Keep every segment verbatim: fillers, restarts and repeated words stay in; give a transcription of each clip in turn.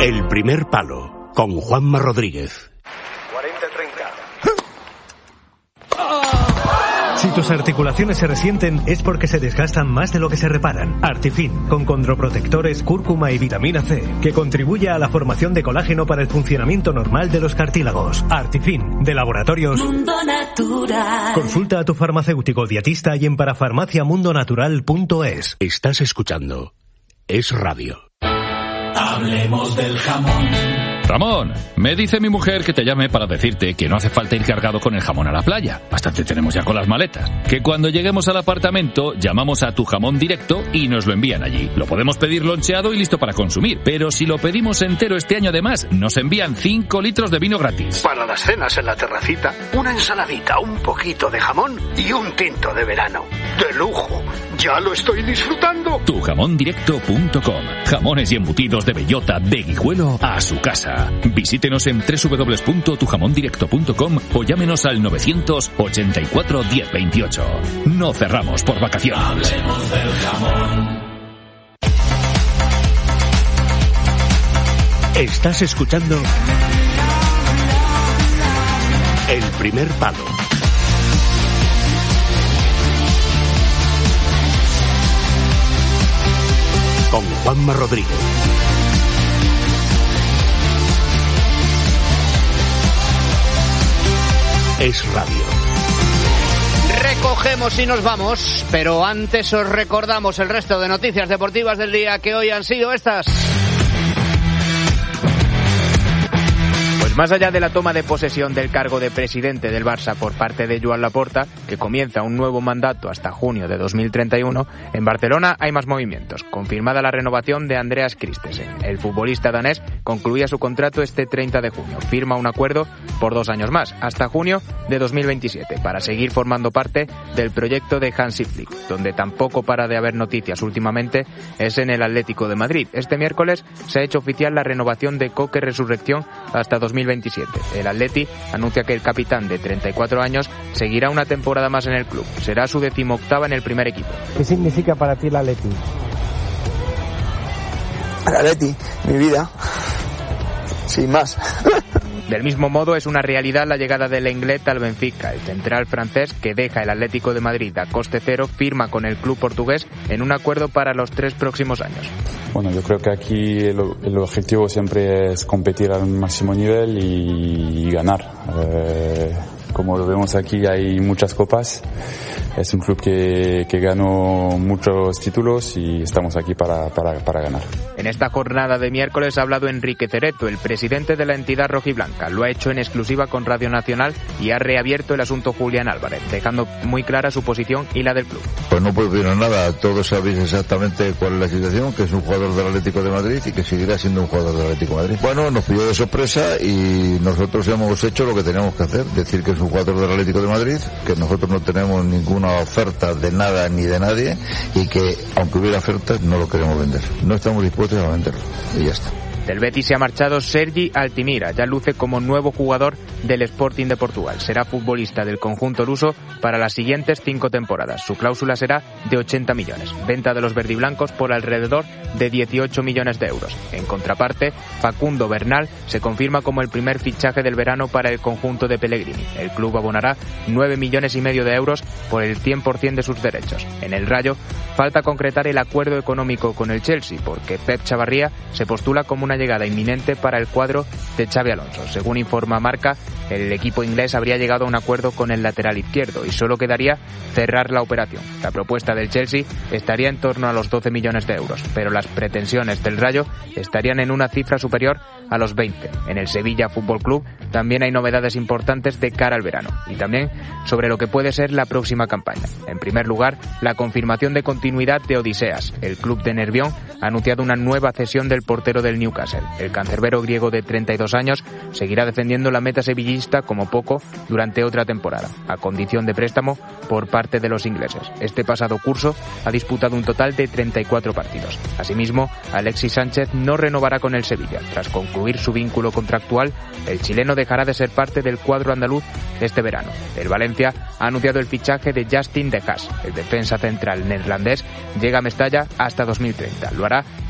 El primer palo, con Juanma Rodríguez. cuarenta treinta. Si tus articulaciones se resienten es porque se desgastan más de lo que se reparan. Artifin, con condroprotectores, cúrcuma y vitamina C, que contribuye a la formación de colágeno para el funcionamiento normal de los cartílagos. Artifin, de Laboratorios Mundo Natural. Consulta a tu farmacéutico dietista y en parafarmaciamundonatural punto es. Estás escuchando Es Radio. Hablemos del jamón. Ramón, me dice mi mujer que te llame para decirte que no hace falta ir cargado con el jamón a la playa. Bastante tenemos ya con las maletas. Que cuando lleguemos al apartamento llamamos a Tu Jamón Directo y nos lo envían allí. Lo podemos pedir loncheado y listo para consumir. Pero si lo pedimos entero este año además, nos envían cinco litros de vino gratis. Para las cenas en la terracita, una ensaladita, un poquito de jamón y un tinto de verano. ¡De lujo! ¡Ya lo estoy disfrutando! tu jamón directo punto com. Jamones y embutidos de bellota, de Guijuelo a su casa. Visítenos en doble u doble u doble u punto tu jamón directo punto com o llámenos al novecientos ochenta y cuatro diez veintiocho. No cerramos por vacaciones. Hablemos del jamón. Estás escuchando El primer palo. Con Juanma Rodríguez. Es Radio. Recogemos y nos vamos, pero antes os recordamos el resto de noticias deportivas del día, que hoy han sido estas. Pues más allá de la toma de posesión del cargo de presidente del Barça por parte de Joan Laporta, que comienza un nuevo mandato hasta junio de dos mil treinta y uno, en Barcelona hay más movimientos. Confirmada la renovación de Andreas Christensen. El futbolista danés concluía su contrato este treinta de junio. Firma un acuerdo por dos años más, hasta junio de dos mil veintisiete, para seguir formando parte del proyecto de Hansi Flick. Donde tampoco para de haber noticias últimamente es en el Atlético de Madrid. Este miércoles se ha hecho oficial la renovación de Coque Resurrección hasta dos mil veintisiete. El Atleti anuncia que el capitán de treinta y cuatro años seguirá una temporada más en el club. Será su decimoctava en el primer equipo. ¿Qué significa para ti el Atleti? El Atleti, mi vida, sin más. Del mismo modo, es una realidad la llegada del Lenglet al Benfica. El central francés, que deja el Atlético de Madrid a coste cero, firma con el club portugués en un acuerdo para los tres próximos años. Bueno, yo creo que aquí el, el objetivo siempre es competir al máximo nivel y, y ganar. Eh, como lo vemos aquí, hay muchas copas. Es un club que, que ganó muchos títulos y estamos aquí para, para, para ganar. En esta jornada de miércoles ha hablado Enrique Cerezo, el presidente de la entidad rojiblanca. Lo ha hecho en exclusiva con Radio Nacional y ha reabierto el asunto Julián Álvarez, dejando muy clara su posición y la del club. Pues no puedo decir nada, todos sabéis exactamente cuál es la situación, que es un jugador del Atlético de Madrid y que seguirá siendo un jugador del Atlético de Madrid. Bueno, nos pilló de sorpresa y nosotros hemos hecho lo que teníamos que hacer, decir que es un jugador del Atlético de Madrid, que nosotros no tenemos ninguna oferta de nada ni de nadie y que aunque hubiera ofertas no lo queremos vender, no estamos dispuestos a venderlo y ya está. Del Betis se ha marchado Sergi Altimira, ya luce como nuevo jugador del Sporting de Portugal. Será futbolista del conjunto luso para las siguientes cinco temporadas. Su cláusula será de ochenta millones. Venta de los verdiblancos por alrededor de dieciocho millones de euros. En contraparte, Facundo Bernal se confirma como el primer fichaje del verano para el conjunto de Pellegrini. El club abonará nueve millones y medio de euros por el cien por ciento de sus derechos. En el Rayo, falta concretar el acuerdo económico con el Chelsea, porque Pep Chavarría se postula como una llegada inminente para el cuadro de Xabi Alonso. Según informa Marca, el equipo inglés habría llegado a un acuerdo con el lateral izquierdo y solo quedaría cerrar la operación. La propuesta del Chelsea estaría en torno a los doce millones de euros, pero las pretensiones del Rayo estarían en una cifra superior a los veinte. En el Sevilla Fútbol Club también hay novedades importantes de cara al verano y también sobre lo que puede ser la próxima campaña. En primer lugar, la confirmación de continuidad de Odiseas. El club de Nervión ha anunciado una nueva cesión del portero del Newcastle. El cancerbero griego de treinta y dos años seguirá defendiendo la meta sevillista como poco durante otra temporada, a condición de préstamo por parte de los ingleses. Este pasado curso ha disputado un total de treinta y cuatro partidos. Asimismo, Alexis Sánchez no renovará con el Sevilla. Tras concluir su vínculo contractual, el chileno dejará de ser parte del cuadro andaluz este verano. El Valencia ha anunciado el fichaje de Justin De Haas. El defensa central neerlandés llega a Mestalla hasta dos mil treinta. Lo hará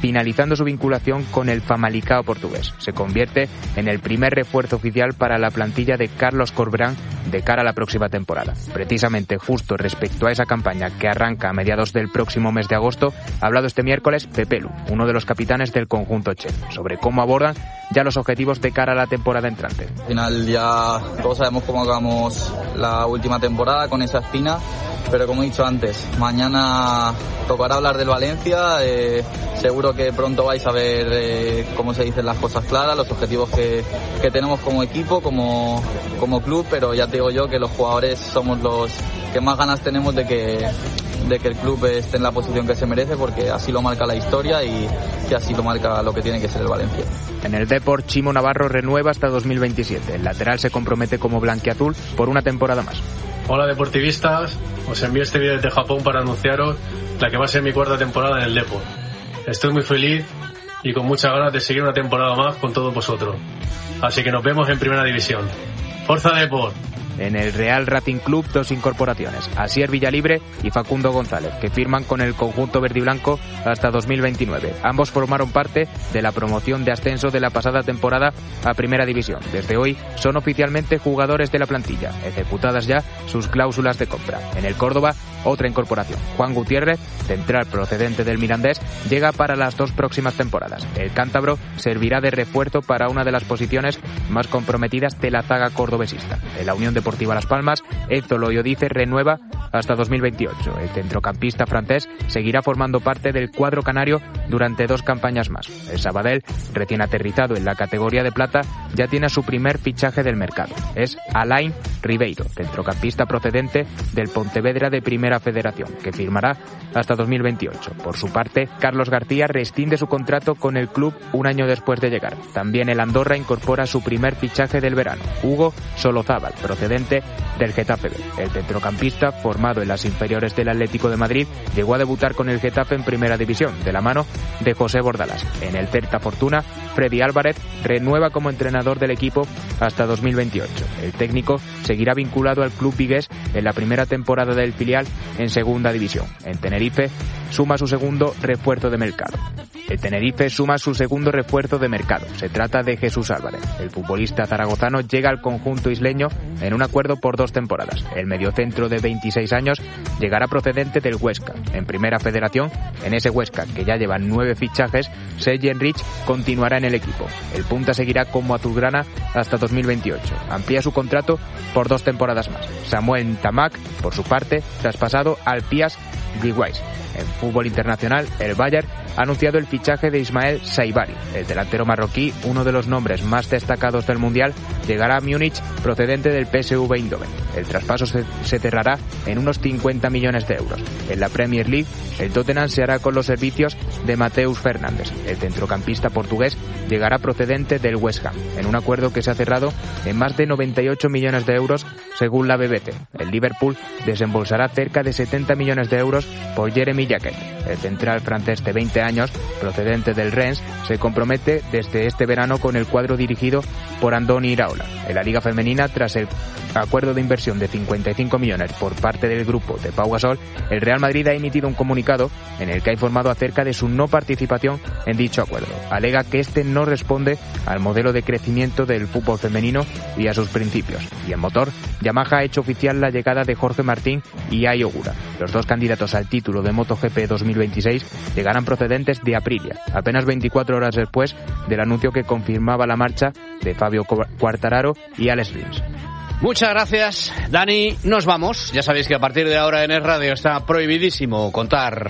finalizando su vinculación con el Famalicão portugués. Se convierte en el primer refuerzo oficial para la plantilla de Carlos Corberán de cara a la próxima temporada. Precisamente justo respecto a esa campaña que arranca a mediados del próximo mes de agosto, ha hablado este miércoles Pepe Lu, uno de los capitanes del conjunto Che, sobre cómo abordan ya los objetivos de cara a la temporada entrante. Al final ya todos sabemos cómo acabamos la última temporada con esa espina, pero como he dicho antes, mañana tocará hablar del Valencia, eh, seguro que pronto vais a ver eh, cómo se dicen las cosas claras, los objetivos que, que tenemos como equipo, como, como club, pero ya te digo yo que los jugadores somos los que más ganas tenemos de que, de que el club esté en la posición que se merece, porque así lo marca la historia y, y así lo marca lo que tiene que ser el Valencia. En el Depor, Chimo Navarro renueva hasta dos mil veintisiete. El lateral se compromete como blanquiazul por una temporada más. Hola deportivistas, os envío este vídeo desde Japón para anunciaros la que va a ser mi cuarta temporada en el Depor. Estoy muy feliz y con muchas ganas de seguir una temporada más con todos vosotros. Así que nos vemos en Primera División. ¡Forza Depor! En el Real Racing Club, dos incorporaciones, Asier Villalibre y Facundo González, que firman con el conjunto verdiblanco hasta dos mil veintinueve. Ambos formaron parte de la promoción de ascenso de la pasada temporada a Primera División. Desde hoy son oficialmente jugadores de la plantilla, ejecutadas ya sus cláusulas de compra. En el Córdoba, otra incorporación. Juan Gutiérrez, central procedente del Mirandés, llega para las dos próximas temporadas. El cántabro servirá de refuerzo para una de las posiciones más comprometidas de la zaga cordobesista. En la Unión Deportiva Las Palmas, Ezo Loyodice renueva hasta dos mil veintiocho. El centrocampista francés seguirá formando parte del cuadro canario durante dos campañas más. El Sabadell, recién aterrizado en la categoría de plata, ya tiene su primer fichaje del mercado. Es Alain Ribeiro, centrocampista procedente del Pontevedra de Primera Federación, que firmará hasta dos mil veintiocho. Por su parte, Carlos García rescinde su contrato con el club un año después de llegar. También el Andorra incorpora su primer fichaje del verano, Hugo Solozábal, procedente del Getafe B. El centrocampista, formado en las inferiores del Atlético de Madrid, llegó a debutar con el Getafe en Primera División, de la mano de José Bordalás. En el Celta Fortuna, Freddy Álvarez renueva como entrenador del equipo hasta dos mil veintiocho. El técnico seguirá vinculado al club vigués en la primera temporada del filial en Segunda División. En Tenerife suma su segundo refuerzo de mercado. El Tenerife suma su segundo refuerzo de mercado. Se trata de Jesús Álvarez. El futbolista zaragozano llega al conjunto isleño en un acuerdo por dos temporadas. El mediocentro de veintiséis años llegará procedente del Huesca. En Primera Federación, en ese Huesca, que ya lleva nueve fichajes, Sergi Enrich continuará en el equipo. El punta seguirá como azulgrana hasta dos mil veintiocho. Amplía su contrato por dos temporadas más. Samuel Ntamak, por su parte, traspasado al Piast Gliwice. En fútbol internacional, el Bayern ha anunciado el fichaje de Ismael Saibari. El delantero marroquí, uno de los nombres más destacados del Mundial, llegará a Múnich procedente del P S V Eindhoven. El traspaso se, se cerrará en unos cincuenta millones de euros. En la Premier League, el Tottenham se hará con los servicios de Mateus Fernández. El centrocampista portugués llegará procedente del West Ham, en un acuerdo que se ha cerrado en más de noventa y ocho millones de euros según la B B C. El Liverpool desembolsará cerca de setenta millones de euros por Jeremy Jacquet. El central francés de veinte años, procedente del Rennes, se compromete desde este verano con el cuadro dirigido por Andoni Iraola. En la Liga Femenina, tras el acuerdo de inversión de cincuenta y cinco millones por parte del grupo de Pau Gasol, el Real Madrid ha emitido un comunicado en el que ha informado acerca de su no participación en dicho acuerdo. Alega que este no responde al modelo de crecimiento del fútbol femenino y a sus principios. Y en motor, Yamaha ha hecho oficial la llegada de Jorge Martín y Ai Ogura. Los dos candidatos al título de MotoGP dos mil veintiséis llegarán procedentes de Aprilia, apenas veinticuatro horas después del anuncio que confirmaba la marcha de Fabio Quartararo y Alex Rins. Muchas gracias, Dani. Nos vamos. Ya sabéis que a partir de ahora en Es Radio está prohibidísimo contar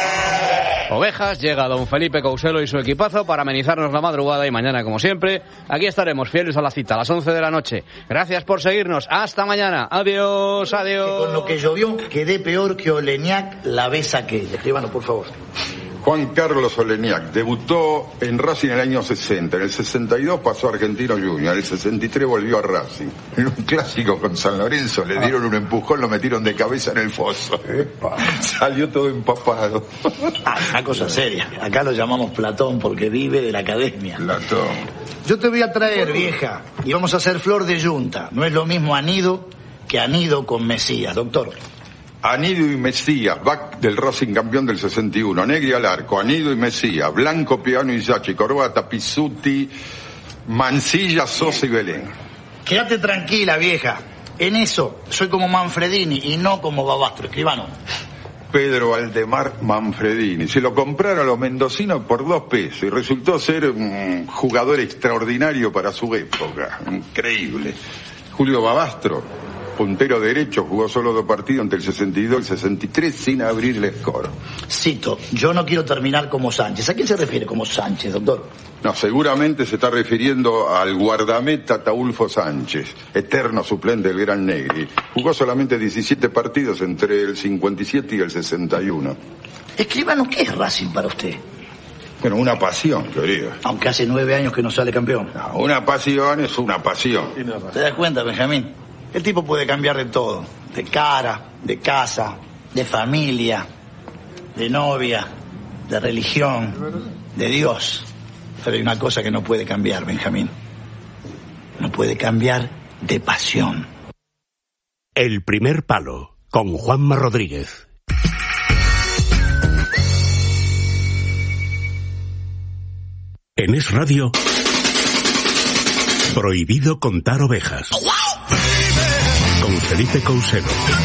ovejas. Llega don Felipe Couselo y su equipazo para amenizarnos la madrugada, y mañana, como siempre, aquí estaremos fieles a la cita a las once de la noche. Gracias por seguirnos. Hasta mañana. Adiós, adiós. Con lo que llovió quedé peor que Oleñac la vez aquella. Escríbanos, por favor. Juan Carlos Oleñac debutó en Racing en el año sesenta, en el sesenta y dos pasó a Argentino Junior, en el sesenta y tres volvió a Racing. En un clásico con San Lorenzo le dieron un empujón, lo metieron de cabeza en el foso. Epa. Salió todo empapado. Ah, una cosa seria. Acá lo llamamos Platón porque vive de la academia. Platón. Yo te voy a traer, vieja, y vamos a hacer flor de yunta. No es lo mismo anido que anido con Mesías, doctor. Anido y Mesías, back del Racing campeón del sesenta y uno, Negri al arco, Anido y Mesías, Blanco, Piano y Yachi, Corbata, Pizzuti, Mancilla, Sosa y Belén. Quédate tranquila, vieja. En eso soy como Manfredini y no como Babastro, escribano. Pedro Aldemar Manfredini. Se lo compraron a los mendocinos por dos pesos y resultó ser un jugador extraordinario para su época. Increíble. Julio Babastro, puntero derecho, jugó solo dos partidos entre el sesenta y dos y el sesenta y tres sin abrirle score. Cito, yo no quiero terminar como Sánchez. ¿A quién se refiere como Sánchez, doctor? No, seguramente se está refiriendo al guardameta Ataúlfo Sánchez, eterno suplente del Gran Negri. Jugó solamente diecisiete partidos entre el cincuenta y siete y el sesenta y uno. Escribano, ¿qué es Racing para usted? Bueno, una pasión, querido. Aunque hace nueve años que no sale campeón. No, una pasión es una pasión. ¿Te das cuenta, Benjamín? El tipo puede cambiar de todo. De cara, de casa, de familia, de novia, de religión, de Dios. Pero hay una cosa que no puede cambiar, Benjamín. No puede cambiar de pasión. El primer palo, con Juanma Rodríguez. En Es Radio, prohibido contar ovejas. Con Felipe Couselo.